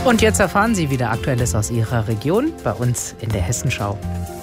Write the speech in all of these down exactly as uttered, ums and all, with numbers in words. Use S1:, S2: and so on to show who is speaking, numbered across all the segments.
S1: Und jetzt erfahren Sie wieder Aktuelles aus Ihrer Region bei uns in der Hessenschau.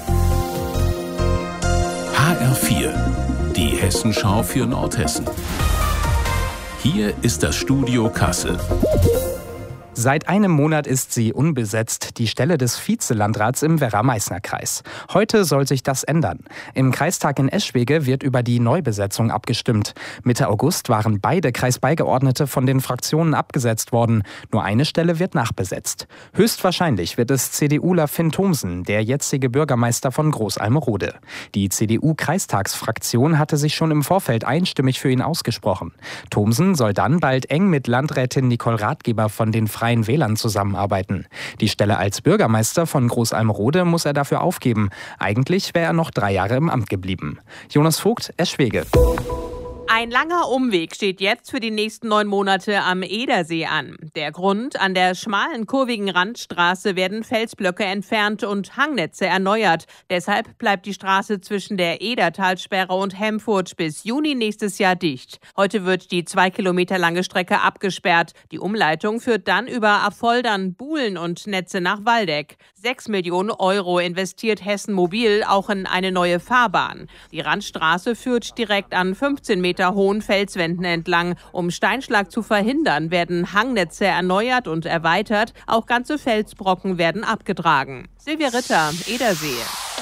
S2: H R vier, die Hessenschau für Nordhessen. Hier ist das Studio Kassel.
S3: Seit einem Monat ist sie unbesetzt, die Stelle des Vizelandrats im Werra-Meißner-Kreis. Heute soll sich das ändern. Im Kreistag in Eschwege wird über die Neubesetzung abgestimmt. Mitte August waren beide Kreisbeigeordnete von den Fraktionen abgesetzt worden. Nur eine Stelle wird nachbesetzt. Höchstwahrscheinlich wird es CDUler Finn Thomsen, der jetzige Bürgermeister von Großalmerode. Die C D U-Kreistagsfraktion hatte sich schon im Vorfeld einstimmig für ihn ausgesprochen. Thomsen soll dann bald eng mit Landrätin Nicole Ratgeber von den Freien Wählern zusammenarbeiten. Die Stelle als Bürgermeister von Großalmerode muss er dafür aufgeben. Eigentlich wäre er noch drei Jahre im Amt geblieben. Jonas Vogt, Eschwege.
S4: Ein langer Umweg steht jetzt für die nächsten neun Monate am Edersee an. Der Grund: an der schmalen, kurvigen Randstraße werden Felsblöcke entfernt und Hangnetze erneuert. Deshalb bleibt die Straße zwischen der Edertalsperre und Hemfurt bis Juni nächstes Jahr dicht. Heute wird die zwei Kilometer lange Strecke abgesperrt. Die Umleitung führt dann über Affoldern, Buhlen und Netze nach Waldeck. Sechs Millionen Euro investiert Hessen Mobil auch in eine neue Fahrbahn. Die Randstraße führt direkt an fünfzehn Meter hohen Felswänden entlang. Um Steinschlag zu verhindern, werden Hangnetze erneuert und erweitert. Auch ganze Felsbrocken werden abgetragen. Silvia Ritter, Edersee.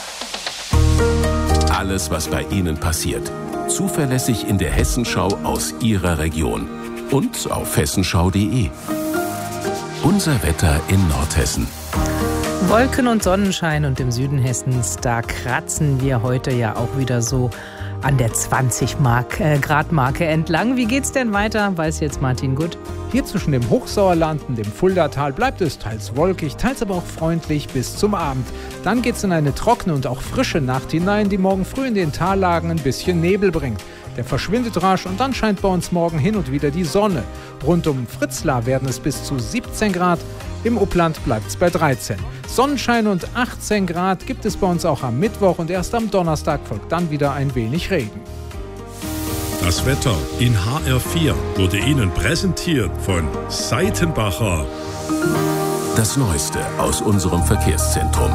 S2: Alles, was bei Ihnen passiert. Zuverlässig in der Hessenschau aus Ihrer Region. Und auf hessenschau punkt de. Unser Wetter in Nordhessen.
S1: Wolken und Sonnenschein, und im Süden Hessens, da kratzen wir heute ja auch wieder so an der zwanzig Grad Marke entlang. Wie geht's denn weiter? Weiß jetzt Martin Gut.
S5: Hier zwischen dem Hochsauerland und dem Fuldatal bleibt es teils wolkig, teils aber auch freundlich bis zum Abend. Dann geht's in eine trockene und auch frische Nacht hinein, die morgen früh in den Tallagen ein bisschen Nebel bringt. Der verschwindet rasch und dann scheint bei uns morgen hin und wieder die Sonne. Rund um Fritzlar werden es bis zu siebzehn Grad, im Upland bleibt es bei dreizehn. Sonnenschein und achtzehn Grad gibt es bei uns auch am Mittwoch, und erst am Donnerstag folgt dann wieder ein wenig Regen.
S6: Das Wetter in H R vier wurde Ihnen präsentiert von Seitenbacher.
S2: Das Neueste aus unserem Verkehrszentrum.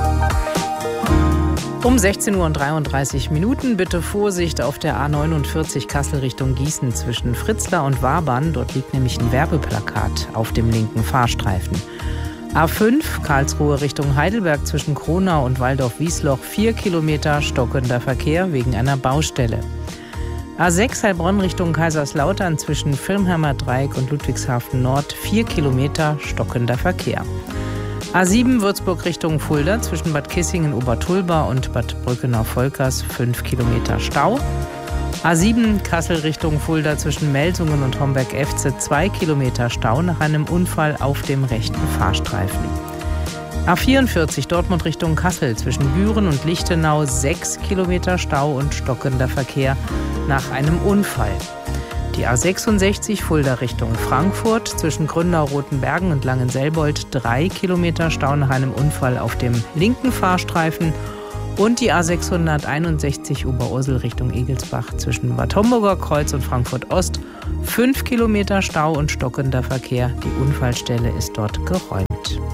S1: Um sechzehn Uhr und dreiunddreißig Minuten bitte Vorsicht auf der A neunundvierzig Kassel Richtung Gießen zwischen Fritzlar und Wabern. Dort liegt nämlich ein Werbeplakat auf dem linken Fahrstreifen. A fünf Karlsruhe Richtung Heidelberg zwischen Kronau und Waldorf-Wiesloch, vier Kilometer stockender Verkehr wegen einer Baustelle. A sechs Heilbronn Richtung Kaiserslautern zwischen Firnheimer Dreieck und Ludwigshafen Nord, vier Kilometer stockender Verkehr. A sieben Würzburg Richtung Fulda zwischen Bad Kissingen-Obertulba und Bad Brückenau-Volkers, fünf Kilometer Stau. A sieben Kassel Richtung Fulda zwischen Melsungen und Homberg-Efze, zwei Kilometer Stau nach einem Unfall auf dem rechten Fahrstreifen. A vierundvierzig Dortmund Richtung Kassel zwischen Büren und Lichtenau, sechs Kilometer Stau und stockender Verkehr nach einem Unfall. Die A sechsundsechzig Fulda Richtung Frankfurt zwischen Grünau-Rotenbergen und Langenselbold, drei Kilometer Stau nach einem Unfall auf dem linken Fahrstreifen. Und die A sechshunderteinundsechzig Oberursel Richtung Egelsbach zwischen Bad Homburger Kreuz und Frankfurt Ost, fünf Kilometer Stau und stockender Verkehr. Die Unfallstelle ist dort geräumt.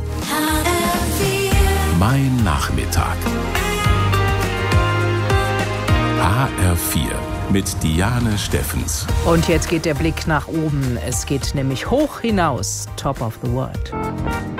S2: Mein Nachmittag. H R vier mit Diane Steffens.
S1: Und jetzt geht der Blick nach oben. Es geht nämlich hoch hinaus. Top of the World.